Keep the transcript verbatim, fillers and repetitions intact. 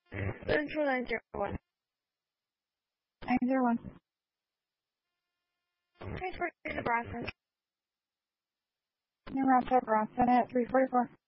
Central nine zero one. nine zero one. Transfer to Bronson. New route to Bronson at three forty-four.